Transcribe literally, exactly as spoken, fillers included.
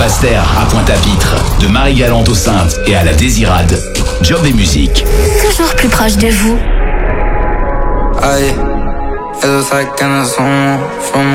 Saint-Vaster à Pointe-à-Pitre, de Marie-Galante aux Saintes et à la Désirade, Job et musique. Toujours plus proche de vous. Ay, esos saquen son